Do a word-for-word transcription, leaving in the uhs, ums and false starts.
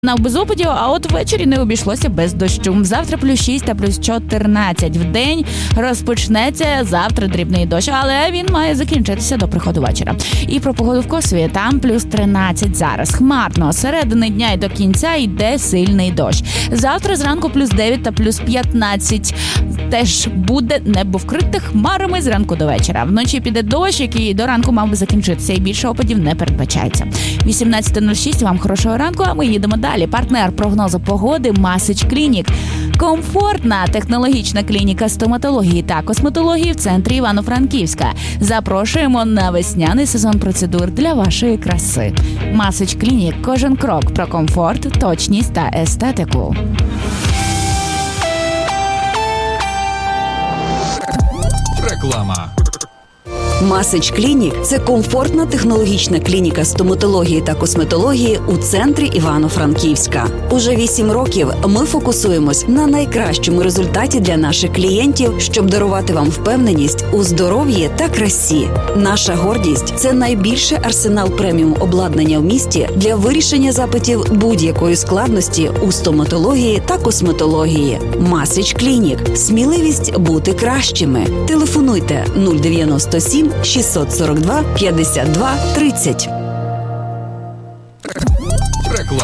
На без опадів, а от ввечері не обійшлося без дощу. Завтра плюс шість та плюс чотирнадцять. В день розпочнеться завтра дрібний дощ, але він має закінчитися до приходу вечора. І про погоду в Косові, там плюс тринадцять зараз. Хмарно, середини дня і до кінця йде сильний дощ. Завтра зранку плюс дев'ять та плюс п'ятнадцять. Теж буде небо вкрите хмарами зранку до вечора. Вночі піде дощ, який до ранку мав би закінчитися, і більше опадів не передбачається. вісімнадцята нуль шість, вам хорошого ранку, а ми їдемо далі. Партнер прогнозу погоди Масич Клінік. Комфортна технологічна клініка стоматології та косметології в центрі Івано-Франківська. Запрошуємо на весняний сезон процедур для вашої краси. Масич Клінік. Кожен крок про комфорт, точність та естетику. Реклама. Масич Клінік – це комфортна технологічна клініка стоматології та косметології у центрі Івано-Франківська. Уже вісім років ми фокусуємось на найкращому результаті для наших клієнтів, щоб дарувати вам впевненість у здоров'ї та красі. Наша гордість – це найбільший арсенал преміум обладнання в місті для вирішення запитів будь-якої складності у стоматології та косметології. Масич Клінік – сміливість бути кращими. Телефонуйте нуль дев'яносто сім шістсот сорок два п'ятдесят два тридцять.